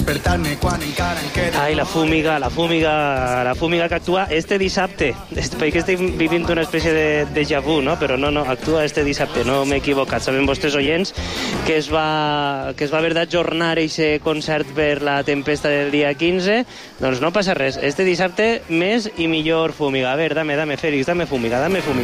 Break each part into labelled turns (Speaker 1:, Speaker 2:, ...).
Speaker 1: despertar-me quan encara em queda...
Speaker 2: Ai, la fúmiga que actua este dissabte, perquè estic vivint una espècie de déjà vu, no? Però no, actua este dissabte, no m'he equivocat. Saben vostès, oients, que es va haver d'ajornar aquest concert per la tempesta del dia 15? Doncs no passa res, este dissabte més i millor fúmiga. A veure, dame, Félix, dame fúmiga.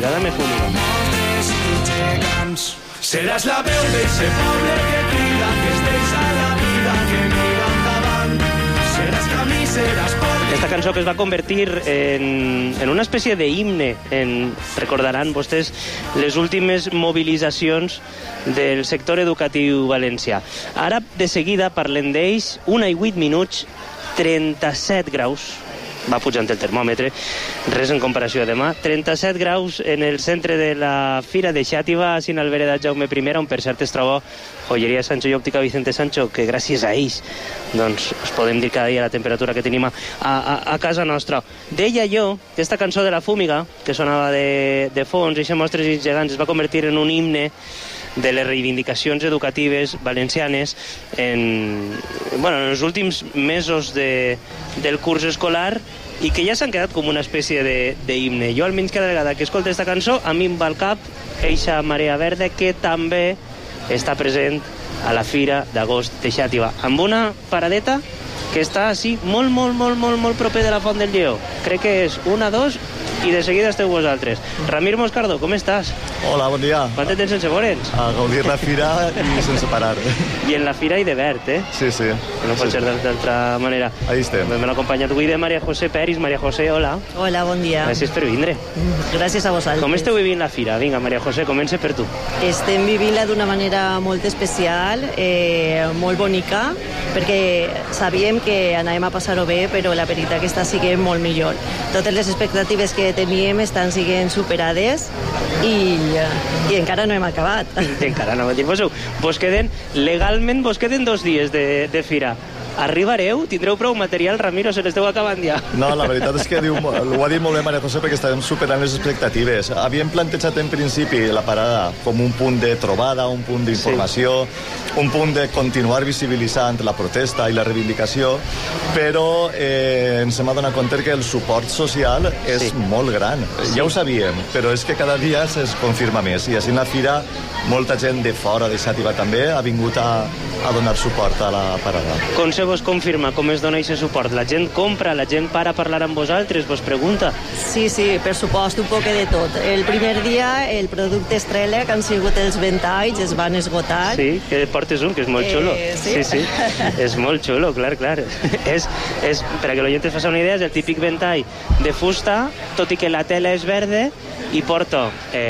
Speaker 1: Moltes i gegants, seràs la veu d'eixe poble que crida, que es deixa la vida, que mira endavant. Seràs camí, seràs port.
Speaker 2: Esta cançó que es va convertir en una espècie d'himne, recordaran vostès les últimes mobilitzacions del sector educatiu valencià. Ara, de seguida, parlem d'ells, 1 i 8 minuts, 37 graus, va pujant el termòmetre, res en comparació a demà, 37 graus en el centre de la Fira de Xàtiva, a Sin Albereda Jaume I, on per cert es troba Joyeria Sancho i Òptica Vicente Sancho, que gràcies a ells doncs us podem dir cada dia la temperatura que tenim a casa nostra. Deia jo que aquesta cançó de la fúmiga, que sonava de fons, aquestes mostres i gegants, es va convertir en un himne de les reivindicacions educatives valencianes en els últims mesos del curs escolar, i que ja s'han quedat com una espècie d'himne. Jo almenys cada vegada que escolto aquesta cançó a mi em va al cap eixa marea verda que també està present a la Fira d'Agost de Xàtiva, amb una paradeta que està així molt proper de la Font del Lleó. Crec que és 1, 2 i de seguida esteu vosaltres. Ramir Moscardo, com estàs?
Speaker 3: Hola, bon dia.
Speaker 2: Quant temps sense veure'ns?
Speaker 3: A gaudir la fira i sense parar.
Speaker 2: I en la fira i de verd, eh?
Speaker 3: Sí.
Speaker 2: No pot ser d'altra manera.
Speaker 3: Ahí estem.
Speaker 2: Me l'ha acompanyat avui de Maria José Peris. Maria José, hola.
Speaker 4: Hola, bon dia.
Speaker 2: Gràcies per vindre.
Speaker 4: Gràcies a vosaltres.
Speaker 2: Com esteu vivint la fira? Vinga, Maria José, comença per tu.
Speaker 4: Estem vivint-la d'una manera molt especial, molt bonica, perquè sabíem que anàvem a passar-ho bé, però la veritat que està sent molt millor. Totes les expectatives que teníem estan sent superades i encara no hem acabat.
Speaker 2: Encara no. Legalment vos queden 2 dies de fira. Arribareu? Tindreu prou material, Ramiro? Se l'esteu acabant ja?
Speaker 3: No, la veritat és que ho ha dit molt bé Maria José, perquè estàvem superant les expectatives. Havíem plantejat en principi la parada com un punt de trobada, un punt d'informació, un punt de continuar visibilitzant la protesta i la reivindicació, però ens hem adonat compte que el suport social és molt gran. Ja ho sabíem, però és que cada dia es confirma més. I així en la fira molta gent de fora de Xàtiva també ha vingut a donar suport a la parada.
Speaker 2: Com se vos confirma? Com es dona aquest suport? La gent compra, la gent para a parlar amb vosaltres, vos pregunta?
Speaker 4: Sí, per supost, un poc de tot. El primer dia, el producte estrella, que han sigut els ventalls, es van esgotar.
Speaker 2: Sí, que portes un, que és molt xulo. Sí. És molt xulo, clar. és, per a que l'oient es faci una idea, és el típic ventall de fusta, tot i que la tela és verda, i porta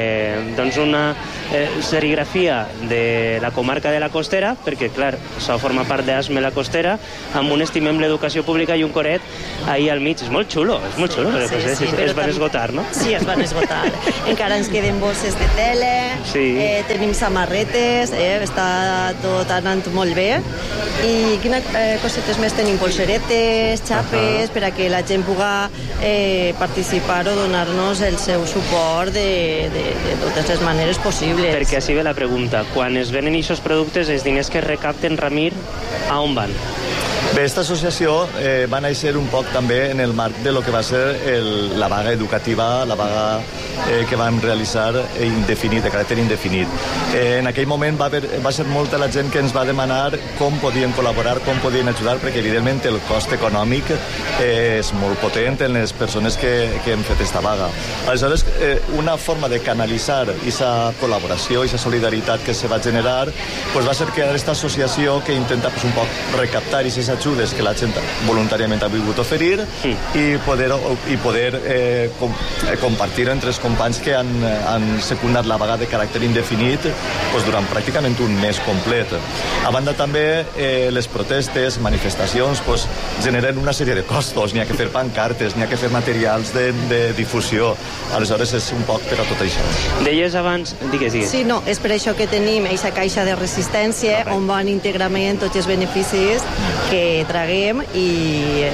Speaker 2: doncs una serigrafia de la comarca de la Costera, perquè, clar, això forma part d'Asme la Costera, amb un estimem l'educació pública i un coret ahí al mig. És molt xulo, però es van esgotar, no?
Speaker 4: Sí, es van esgotar. Encara ens queden bosses de tele, tenim samarretes, està tot anant molt bé. I quina cosetes més tenim? Polseretes, xapes, per a que la gent pugui participar o donar-nos el seu suport de totes les maneres possibles.
Speaker 2: Perquè així ve la pregunta. Quan es venen aquests productes, els diners que recapten, Ramir, a on van?
Speaker 3: Bé, aquesta associació va néixer un poc també en el marc de lo que va ser la vaga educativa, la vaga que vam realitzar de caràcter indefinit. En aquell moment va ser molta la gent que ens va demanar com podien col·laborar, com podien ajudar, perquè evidentment el cost econòmic és molt potent en les persones que hem fet aquesta vaga. Aleshores, una forma de canalitzar aquesta col·laboració, aquesta solidaritat que se va generar, va ser crear aquesta associació que intenta un poc recaptar aquestes ajudes que la gent voluntàriament ha vingut a oferir i poder compartir entre els companys que han secundat la vaga de caràcter indefinit durant pràcticament un mes complet. A banda també les protestes, manifestacions generen una sèrie de costos, n'hi ha que fer pancartes, n'hi ha que fer materials de difusió. Aleshores és un poc per a tot això.
Speaker 2: Deies abans... Digues.
Speaker 4: Sí, no, és per això que tenim aquesta caixa de resistència on van íntegrament tots els beneficis que traguem i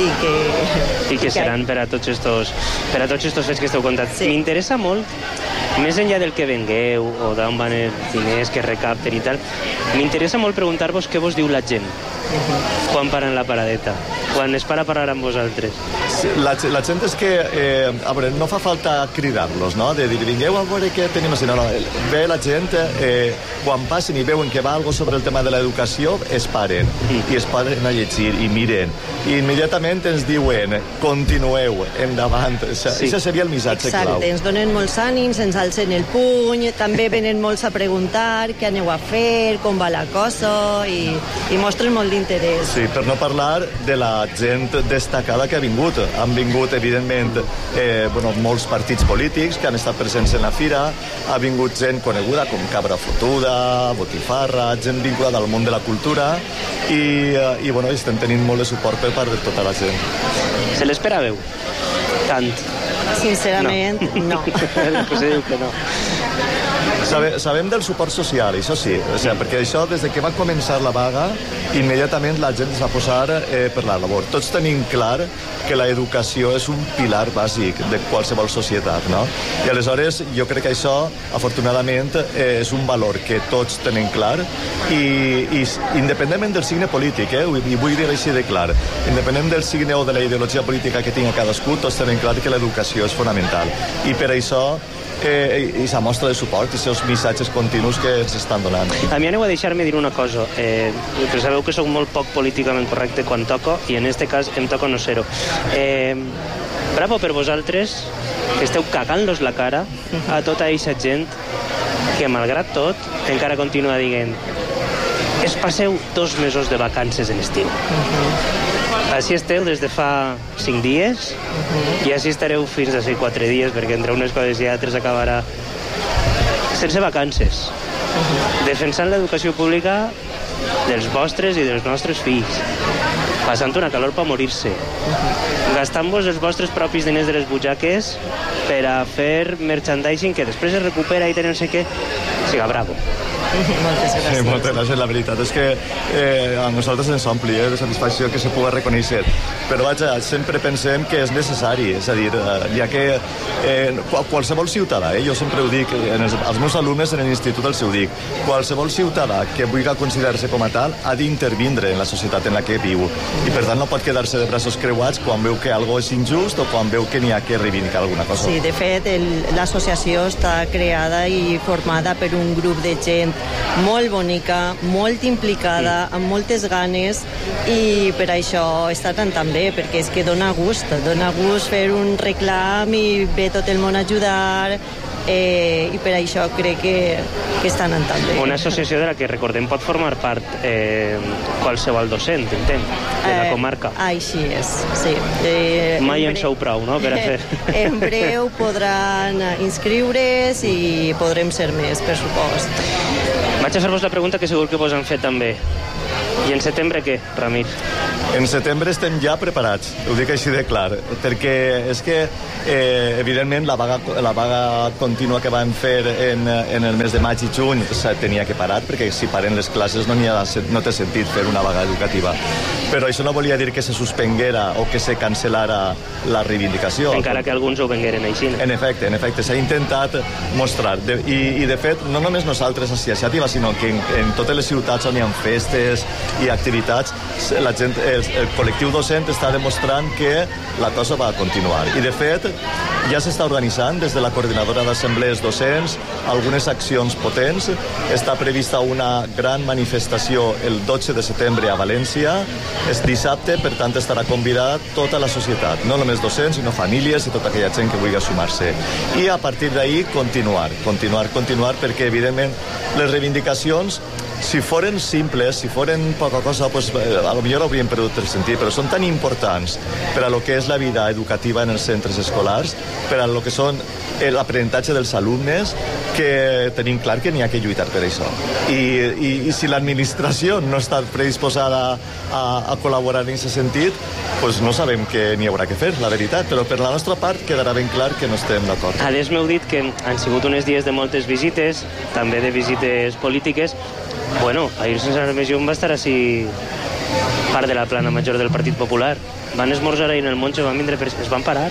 Speaker 4: que
Speaker 2: seran per a tots estos fets que esteu contant. M'interessa molt més enllà del que vengueu o d'on van els diners que recapten i tal, m'interessa molt preguntar-vos què vos diu la gent quan paren la paradeta, quan es para a parlar amb vosaltres.
Speaker 3: La gent és que, a veure, no fa falta cridar-los, no? De dir, vingueu a veure què tenim així. No, ve la gent, quan passen i veuen que va algo sobre el tema de l'educació, es paren, i es paren a llegir, i miren, i immediatament ens diuen, continueu, endavant. Això seria el missatge clau.
Speaker 4: Exacte, ens donen molts ànims, ens alcen el puny, també venen molts a preguntar què aneu a fer, com va la cosa, i mostren molt d'interès.
Speaker 3: Sí, per no parlar de la gent destacada que ha vingut. Han vingut, evidentment, molts partits polítics que han estat presents en la fira, ha vingut gent coneguda com Cabra Fotuda, Botifarra, gent vinculada al món de la cultura, i estem tenint molt de suport per part de tota la gent.
Speaker 2: Se l'esperàveu? Tant?
Speaker 4: Sincerament, no.
Speaker 2: Se diu que no.
Speaker 3: Sabem del suport social, això sí, perquè això, des que va començar la vaga, immediatament la gent es va posar per la labor. Tots tenim clar que l'educació és un pilar bàsic de qualsevol societat, no? I aleshores jo crec que això, afortunadament, és un valor que tots tenen clar, i independentment del signe polític, i vull dir així de clar, independent del signe o de la ideologia política que tingui cadascú, tots tenen clar que l'educació és fonamental. I per això i sa mostra de suport i els missatges continus que ens estan donant.
Speaker 2: A mi aneu a deixar-me dir una cosa, que sabeu que soc molt poc políticament correcte quan toco, i en este cas em toco no ser-ho. Bravo per vosaltres, que esteu cagant-los la cara a tota aquesta gent que, malgrat tot, encara continua dient es passeu 2 mesos de vacances en estiu. Així esteu des de fa 5 dies i així estareu fins a 4 dies, perquè entre unes coses i altres acabarà sense vacances, defensant l'educació pública dels vostres i dels nostres fills, passant una calor per morir-se, gastant-vos els vostres propis diners de les butxaques per a fer merchandising que després es recupera i no sé què. Siga bravo.
Speaker 4: Moltes gràcies.
Speaker 3: Sí, moltes gràcies. La veritat és que a nosaltres ens ompli de satisfacció que se pugui reconèixer. Però vaja, sempre pensem que és necessari. És a dir, ja que qualsevol ciutadà, jo sempre ho dic, als meus alumnes en l'institut els ho dic, qualsevol ciutadà que vulgui considerar-se com a tal ha d'intervindre en la societat en la que viu. I per tant no pot quedar-se de braços creuats quan veu que algo és injust o quan veu que n'hi ha que reivindicar alguna cosa.
Speaker 4: Sí, de fet, l'associació està creada i formada per un grup de gent molt bonica, molt implicada, amb moltes ganes, i per això està tan bé, perquè és que dona gust fer un reclam i ve tot el món a ajudar, i per això crec que estan tan bé.
Speaker 2: Una associació de la que, recordem, pot formar part qualsevol docent, entenc, de la comarca.
Speaker 4: Així és, sí.
Speaker 2: Mai en sou prou, no?, per a fer.
Speaker 4: En breu podran inscriure's i podrem ser més, per supost.
Speaker 2: Vaig a fer-vos la pregunta que segur que vos han fet també. I en setembre què, Ramir?
Speaker 3: En setembre estem ja preparats, ho dic així de clar, perquè és que, evidentment, la vaga contínua que vam fer en el mes de maig i juny tenia que parar, perquè si paren les classes no té sentit fer una vaga educativa. Però això no volia dir que se suspenguera o que se cancel·lara la reivindicació.
Speaker 2: Encara que alguns ho vengueren així.
Speaker 3: En efecte, s'ha intentat mostrar. I de fet, no només nosaltres a Iniciativa, sinó que en totes les ciutats on hi ha festes i activitats, la gent, el col·lectiu docent està demostrant que la cosa va continuar. I de fet, ja s'està organitzant des de la coordinadora d'assemblees docents algunes accions potents. Està prevista una gran manifestació el 12 de setembre a València. És dissabte, per tant estarà convidada tota la societat, no només docents, sinó famílies i tota aquella gent que vulgui sumar-se. I a partir d'ahir continuar, perquè evidentment les reivindicacions, si foren simples, si foren poca cosa, pues, a lo millor haurien perdut el sentit, però són tan importants per a lo que és la vida educativa en els centres escolars, per a lo que són l'aprenentatge dels alumnes, que tenim clar que n'hi ha que lluitar per això. I si l'administració no està predisposada a col·laborar en aquest sentit, pues no sabem què n'hi haurà que fer, la veritat, però per la nostra part quedarà ben clar que no estem d'acord.
Speaker 2: A més, m'heu dit que han sigut uns dies de moltes visites, també de visites polítiques. Bueno, ahir sense anar més lluny va estar així part de la plana major del Partit Popular. van esmorzar ahir en el Moncho, van vindre es van parar?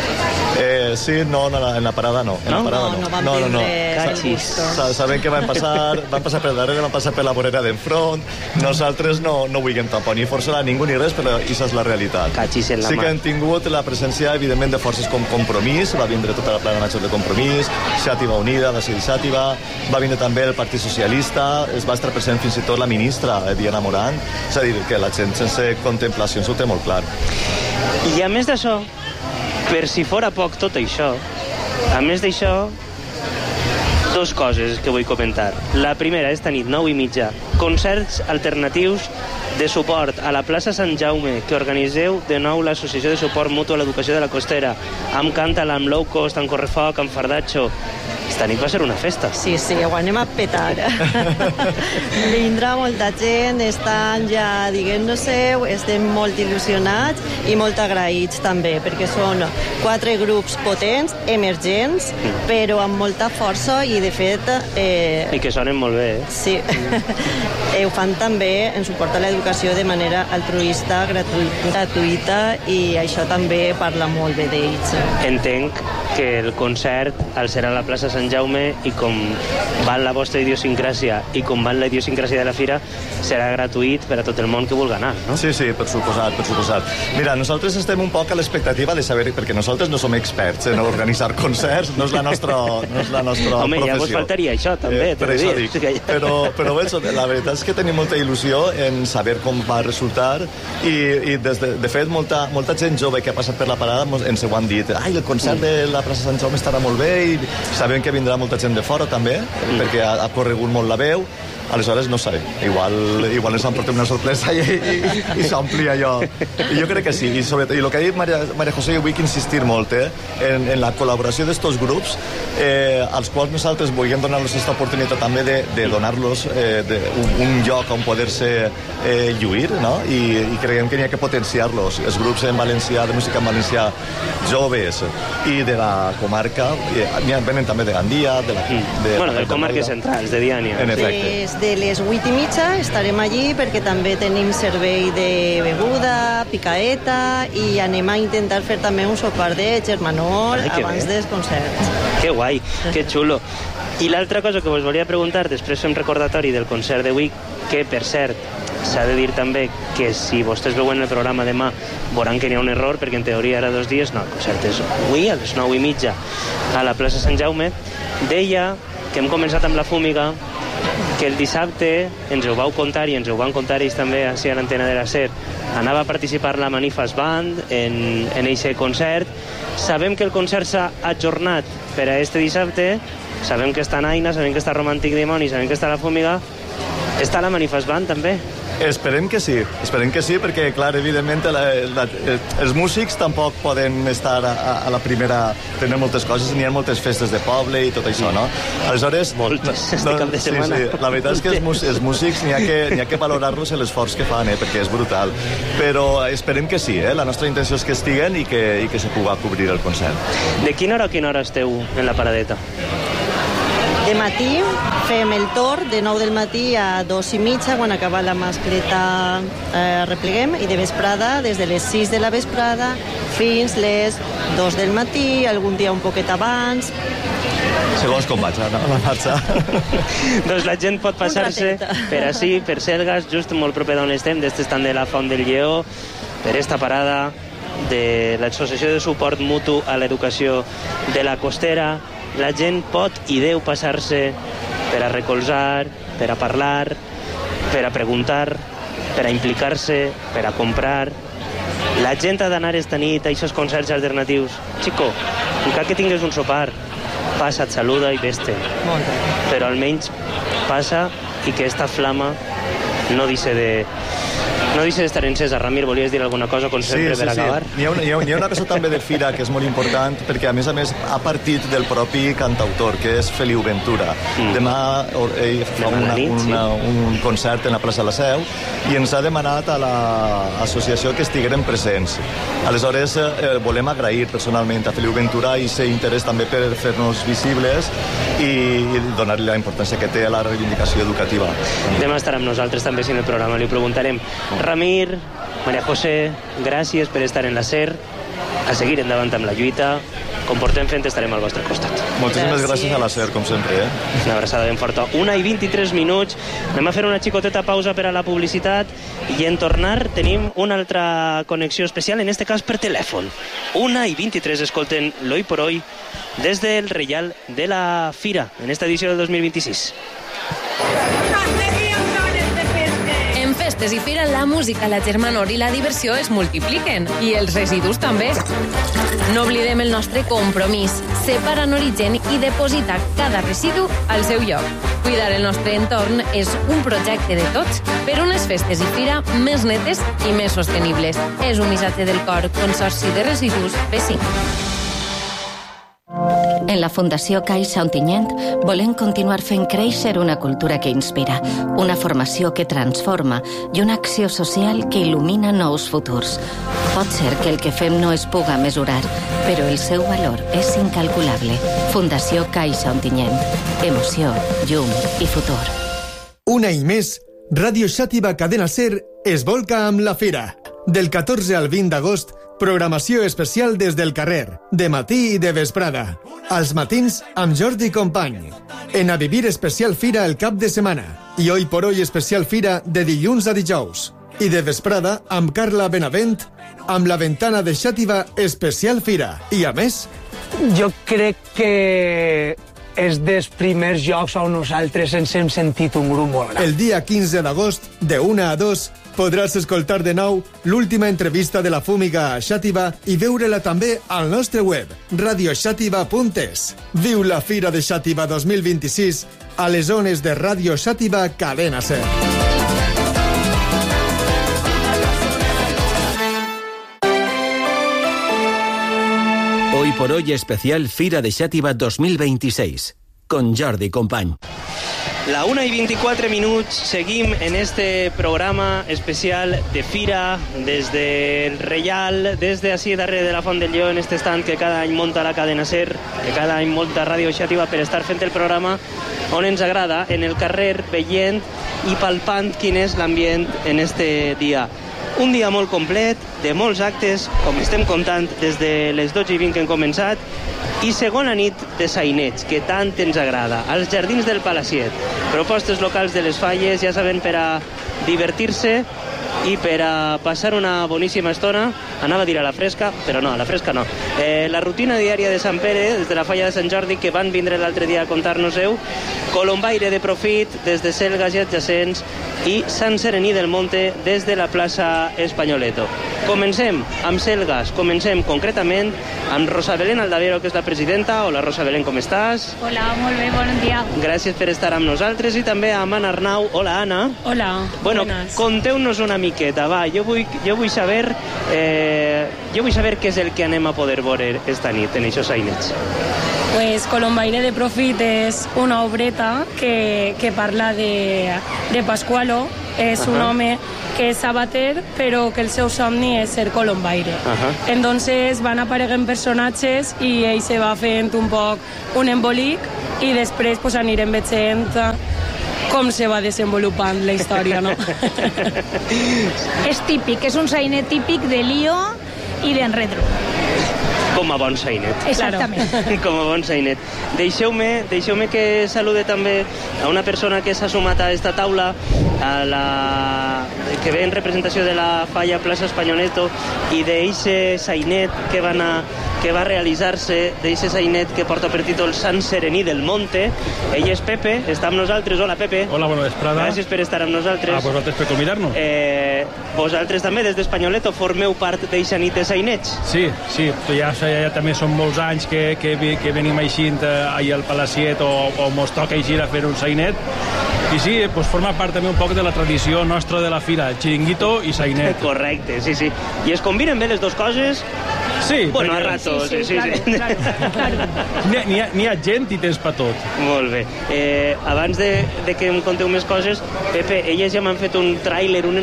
Speaker 3: Sí, no, en la parada no.
Speaker 4: No van vindre
Speaker 2: Cachis.
Speaker 3: Sabem que van passar per darrere, van passar per la vorera d'enfront. Nosaltres no vulguem tampoc ni forçar a ningú ni res, però això és la realitat.
Speaker 2: Cachis en la
Speaker 3: sí
Speaker 2: mà.
Speaker 3: que han tingut la presència, evidentment, de forces com Compromís, va vindre tota la plana major de Compromís, Xàtiva Unida, va ser Xàtiva, va vindre també el Partit Socialista, es va estar present fins i tot la ministra, Diana Morant, és a dir, que la gent sense contemplacions ho té molt clar.
Speaker 2: I a més d'això, per si fora poc tot això, a més d'això, dos coses que vull comentar. La primera, esta nit, 9:30, concerts alternatius de suport a la plaça Sant Jaume, que organiseu de nou l'Associació de Suport Mutu a l'Educació de la Costera, amb Càntal, amb Low Cost, amb Correfoc, amb Fardatxo. Esta nit va ser una festa.
Speaker 4: Sí, ho anem a petar. Vindrà molta gent, estan ja diguent-nos-ho, estem molt il·lusionats i molt agraïts també, perquè són 4 grups potents, emergents, però amb molta força i, de fet...
Speaker 2: I que sonen molt bé,
Speaker 4: Sí. Ho fan també en suport a l'educació de manera altruista, gratuïta, i això també parla molt bé d'ells.
Speaker 2: Entenc que el concert, al ser a la plaça Sant Jaume, i com va la vostra idiosincràsia i com va la idiosincràsia de la fira, serà gratuït per a tot el món que vulgui anar, no?
Speaker 3: Sí, per suposat. Mira, nosaltres estem un poc a l'expectativa de saber, perquè nosaltres no som experts en organitzar concerts, no és la nostra professió.
Speaker 2: Home, ja vos faltaria això, també,
Speaker 3: per això dic. Però bé, la veritat és que tenim molta il·lusió en saber com va resultar i de fet, molta gent jove que ha passat per la parada ens ho han dit. Ai, el concert de la plaça Sant Jaume estarà molt bé, i sabem que vindrà molta gent de fora també, perquè ha corregut molt la veu. Aleshores, no sé, igual ens emportem una sorpresa i s'ampli allò. I jo crec que sí, i el que ha dit Maria José, jo vull insistir molt en la col·laboració d'estos grups, als quals nosaltres volíem donar-los aquesta oportunitat també de donar-los un lloc on poder-se lluir, no? I creiem que n'hi ha que potenciar-los. Els grups en valencià, de música en valencià, joves i de la comarca, venen també de Gandia,
Speaker 2: de comarques centrals, de Diània.
Speaker 3: En efecte.
Speaker 4: De les 8:30 estarem allí, perquè també tenim servei de beguda, picaeta, i anem a intentar fer també un sopar de germanor abans dels concerts.
Speaker 2: Que guai, que xulo. I l'altra cosa que vos volia preguntar, després fem recordatori del concert d'avui, que, per cert, s'ha de dir també que si vostès veuen el programa demà veuran que n'hi ha un error, perquè en teoria era 2 dies, no, el concert és avui a les 9:30 a la plaça Sant Jaume. Deia que hem començat amb la fúmiga, que el dissabte ens ho vau contar i ens ho van contar ells també així a l'antena de la SER. Anava a participar la Manifest Band en aquest concert. Sabem que el concert s'ha ajornat per a este dissabte, sabem que està Naina, sabem que està Romàntic Dimoni, sabem que està la Fúmiga. Està la Manifest Band també?
Speaker 3: Esperem que sí, perquè, clar, evidentment, els músics tampoc poden estar a la primera, tenen moltes coses, n'hi ha moltes festes de poble i tot això, no? Aleshores...
Speaker 2: Moltes, este cap de setmana.
Speaker 3: Sí, la veritat és que els músics n'hi ha que valorar-los l'esforç que fan, perquè és brutal. Però esperem que sí, la nostra intenció és que estiguen i que se pugui cobrir el concert.
Speaker 2: De quina hora a quina hora esteu en la paradeta?
Speaker 4: De matí fem el torn de 9 del matí a 2:30, quan acaba la mascleta repleguem, i de vesprada des de les 6 de la vesprada fins les 2 del matí, algun dia un poquet abans.
Speaker 3: Segons com vaig a la marxa.
Speaker 2: Doncs la gent pot passar-se per ací, per Selgas, just molt proper d'on estem, d'este estant de la Font del Lleó, per esta parada de l'Associació de Suport Mutu a l'Educació de la Costera. La gent pot i deu passar-se per a recolzar, per a parlar, per a preguntar, per a implicar-se, per a comprar. La gent ha d'anar esta nit a aquests concerts alternatius. Chico, encara que tingues un sopar, passa, et saluda i vés-te. Però almenys passa i que esta flama no deixa d'estar encesa. Ramir, volies dir alguna cosa, com sempre, per acabar?
Speaker 3: Hi ha una cosa també de Fira que és molt important, perquè a més ha partit del propi cantautor, que és Feliu Ventura. Demà ell fa un concert en la plaça de la Seu i ens ha demanat a l'associació que estiguérem presents. Aleshores, volem agrair personalment a Feliu Ventura i ser interès també per fer-nos visibles i donar-li la importància que té a la reivindicació educativa.
Speaker 2: Demà estarà amb nosaltres també, si en el programa li preguntarem. Ramir, Maria José, gràcies per estar en la SER, a seguir endavant amb la lluita, com portem fent estarem al vostre costat.
Speaker 3: Moltíssimes gràcies a la SER, com sempre.
Speaker 2: Una abraçada ben forta. 1:23. Anem a fer una xicoteta pausa per a la publicitat i en tornar tenim una altra connexió especial, en este cas per telèfon. 1:23, escolten l'Hoy por Hoy des del Reial de la Fira, en esta edició del 2026.
Speaker 5: En festes i fira, la música, la germanor i la diversió es multipliquen, i els residus també. No oblidem el nostre compromís, separar en origen i depositar cada residu al seu lloc. Cuidar el nostre entorn és un projecte de tots per unes festes i fira més netes i més sostenibles. És un missatge del COR, Consorci de Residus P5.
Speaker 6: En la Fundació Caixa Ontinyent volem continuar fent créixer una cultura que inspira, una formació que transforma i una acció social que il·lumina nous futurs. Pot ser que el que fem no es puga mesurar, però el seu valor és incalculable. Fundació Caixa Ontinyent. Emoció, llum i futur.
Speaker 7: Un any més, Ràdio Xàtiva Cadena SER es volca amb la Fira. Del 14 al 20 d'agost, programació especial des del carrer, de matí i de vesprada. Als matins amb Jordi Company. En A Vivir especial Fira el cap de setmana. I Hoy por Hoy especial Fira de dilluns a dijous. I de vesprada amb Carla Benavent, amb la ventana de Xàtiva especial Fira. I a més...
Speaker 8: Jo crec que és dels primers jocs on nosaltres ens hem sentit un grup molt gran.
Speaker 7: El dia 15 d'agost, de 1 a 2, podràs escoltar de nou l'última entrevista de la Fúmiga a Xàtiva i veure-la també al nostre web, radioxàtiva.es. Viu la Fira de Xàtiva 2026 a les zones de Ràdio Xàtiva Cadena SER.
Speaker 9: Hoy por Hoy especial Fira de Xàtiva 2026 con Jordi Company.
Speaker 2: La 1:24, seguim en este programa especial de Fira, des del Reial, des d'ací darrere de la Font del Lleó, en este stand que cada any monta la cadena SER, que cada any monta Ràdio Xàtiva per estar fent el programa on ens agrada, en el carrer, veient i palpant quin és l'ambient en este dia. Un dia molt complet, de molts actes, com estem contant des de les 12:20 que hem començat, i segona nit de sainets, que tant ens agrada, als Jardins del Palaciet. Propostes locals de les Falles, ja saben, per a divertir-se i per a passar una boníssima estona. Anava a dir a la fresca, però no, a la fresca no. La rutina diària de Sant Pere, des de la Falla de Sant Jordi, que van vindre l'altre dia a contar-nos-heu, Colombaire de Profit, des de Selgas i adjacents, i Sant Serení del Monte, des de la plaça Espanyoleto. Comencem amb Selgas, comencem concretament amb Rosa Belén Aldavero, que és la presidenta. Hola, Rosa Belén, com estàs?
Speaker 10: Hola, molt bé, bon dia.
Speaker 2: Gràcies per estar amb nosaltres, i també amb Anna Arnau. Hola, Anna.
Speaker 10: Hola,
Speaker 2: bueno,
Speaker 10: buenas.
Speaker 2: Conteu-nos una miqueta, va. Jo vull saber què és el que anem a poder veure esta nit en aquests sainets.
Speaker 10: Pues Colombaire de Profit és una obreta que parla de Pasqualo. És un home que és sabater, però que el seu somni és ser colombaire. Entonces van apareguent personatges i ell se va fent un poc un embolic i després pues, anirem veient com se va desenvolupant la història, no?
Speaker 11: És típic, és un sainet típic de lío i d'enredro.
Speaker 2: Com a bon sainet.
Speaker 11: Exactament.
Speaker 2: Com a bon sainet. Deixeu-me que salude també a una persona que s'ha sumat a esta taula, que ve en representació de la Falla Plaça Espanyoleto i d'eixe sainet que va realitzar-se, d'eixe sainet que porta per títol Sant Serení del Monte. Ell és Pepe, està amb nosaltres. Hola, Pepe.
Speaker 12: Hola, bona vesprada.
Speaker 2: Gràcies per estar amb nosaltres.
Speaker 12: Vosaltres per convidar-nos.
Speaker 2: Vosaltres també, des d'Espanyoleto, formeu part d'eixa nit de sainets.
Speaker 12: Sí, ja també són molts anys que venim aixint ahir al Palaciet o mos toca així a fer un sainet. I sí, pues forma part també un poc de la tradició nostra de la fira, xiringuito i sainet.
Speaker 2: Correcte, sí. I es combinen bé les dues coses?
Speaker 12: Sí.
Speaker 2: Bueno, a ratos. Sí.
Speaker 12: Claro. N'hi ha gent i tens per tot.
Speaker 2: Molt bé. Abans de que em conteu més coses, Pepe, elles ja m'han fet un tràiler,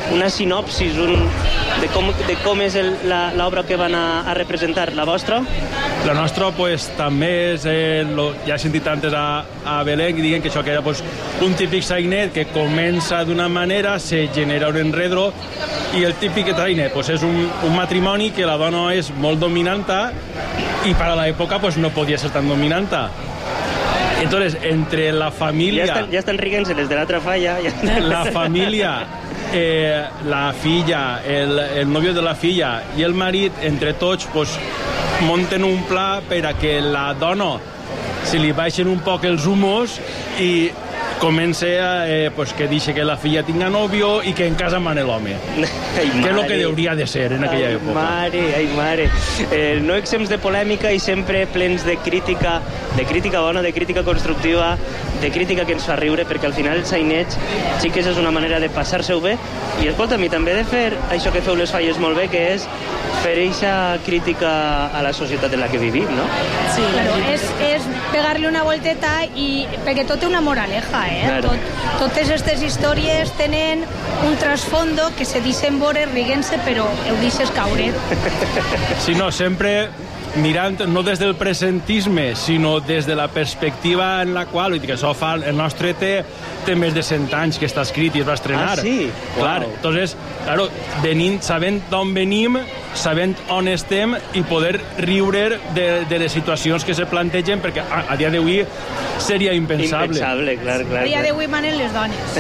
Speaker 2: una sinopsis de com és l'obra que van a representar, la vostra?
Speaker 12: La nostra, pues, també és, ja he sentit antes a Belén, que diuen que això que era pues, un típic sainet que comença d'una manera, se genera un enredro, i el típic sainet pues, és un matrimoni que la dona és molt dominanta i per a l'època pues, no podia ser tan dominanta. Entonces, entre la familia...
Speaker 2: Ya están riguent-se les de l'altra falla.
Speaker 12: La familia, la filla, el novio de la filla i el marit, entre tots, pues, munten un pla per a que la dona se li baixen un poc els humors i comença pues, que dice que la filla tinga novio i que en casa mane l'home. Que és el que hauria de ser en aquella època.
Speaker 2: Ai, mare. No exempts de polèmica i sempre plens de crítica bona, de crítica constructiva, de crítica que ens fa riure, perquè al final el saineig sí que és una manera de passar-se-ho bé i, escolta, i també de fer això que feu les falles molt bé, que és fer eixa crítica a la societat en la que vivim, no?
Speaker 11: Sí, claro, és pegar-li una volteta i perquè tot té una moraleja, Claro. Totes aquestes històries tenen un trasfondo que se deixen veure riguent-se, però ho deixes caure.
Speaker 12: Sí, no, sempre mirant no des del presentisme, sinó des de la perspectiva en la qual, que això fa, el nostre té més de 100 anys que està escrit i es va estrenar.
Speaker 2: Ah, sí?
Speaker 12: Clar, entonces, claro, sabent d'on venim, sabent on estem i poder riure de les situacions que se plantegen, perquè a dia d'avui seria impensable.
Speaker 2: Impensable, clar.
Speaker 11: A dia d'avui manen les dones.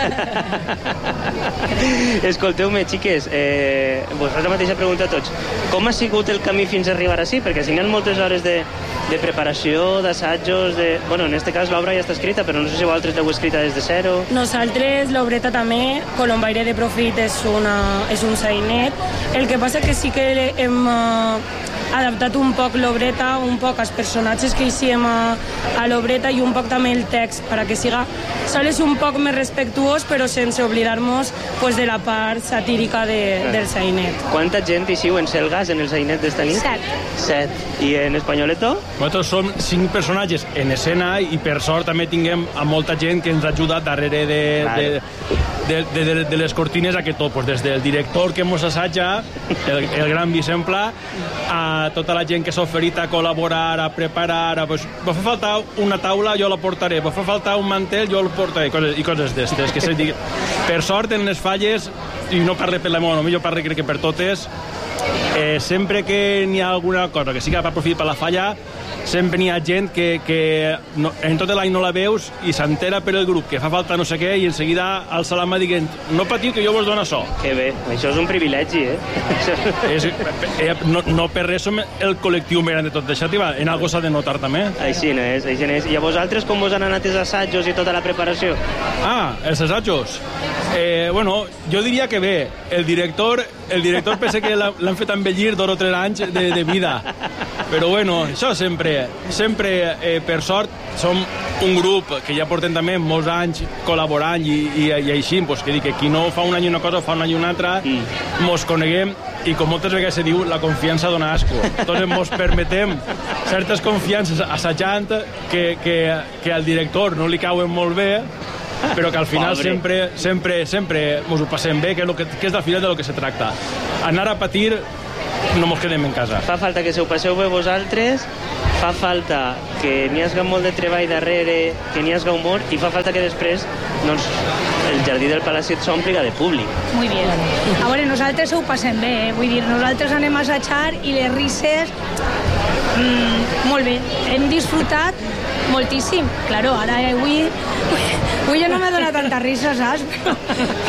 Speaker 2: Escolteu-me, xiques, vos faig la mateixa pregunta a tots. Com ha sigut el camí fins a arribar així? Perquè si n'hi ha moltes hores de preparació, d'assajos, bueno, en este cas l'obra ja està escrita, però no sé si vosaltres l'heu escrita des de zero.
Speaker 10: Nosaltres, l'obreta també, Colombaire de Profit és un sainet. El que passa que sí que hem adaptat un poc l'obreta, un poc als personatges que hiciem a l'obreta i un poc també el text, perquè siga sols un poc més respectuós, però sense oblidar-nos pues, de la part satírica del sainet.
Speaker 2: Quanta gent hixiu en Selgas, en el sainet d'esta nit? 7. I en Espanyoleto?
Speaker 12: Nosaltres som 5 personatges en escena i per sort també tinguem a molta gent que ens ha ajudat darrere de les cortines a que tot, pues, des del director que mos assaja, el gran Vicent Pla, a tota la gent que s'ha oferit a col·laborar, a preparar, pues, va fer faltar una taula, jo la portaré, va fer faltar un mantel, jo el portaré, i coses d'estes. Per sort, en les falles, i no parle per la meva, jo parle crec que per totes, sempre que n'hi ha alguna cosa que sigui per Profit per la falla, sempre n'hi ha gent que en tot l'any no la veus i s'entera per el grup que fa falta no sé què i en seguida alça la mà dient no patiu que jo vos dono això.
Speaker 2: Que bé, això és un privilegi,
Speaker 12: No per res som el col·lectiu més gran de tot de Xàtiva, en algo s'ha de notar també.
Speaker 2: Així n'és. I a vosaltres com vos han anat els assajos i tota la preparació?
Speaker 12: Els assajos? Bueno, jo diria que bé. El director pensa que l'han fet envellir 2 o 3 anys de vida. Però bueno, això sempre, per sort, som un grup que ja portem també molts anys col·laborant i així, pues, que dic que qui no fa un any una cosa fa un any una altra, mos coneguem i com moltes vegades se diu, la confiança dona asco. Entonces mos permetem certes confiances assajant que al director no li cauen molt bé, però que al final sempre mos ho passem bé, que és al final de lo que se tracta. Anar a patir no mos quedem en casa.
Speaker 2: Fa falta que se ho passeu bé vosaltres, fa falta que n'hi hagi molt de treball darrere, que n'hi hagi humor, i fa falta que després doncs, el jardí del Palaciet s'ompliga de públic.
Speaker 11: Muy bien. A veure, nosaltres ho passem bé, vull dir, nosaltres anem a assajar i les risses molt bé. Hem disfrutat moltíssim. Claro, ara avui ja no m'ha donat tanta risa, saps?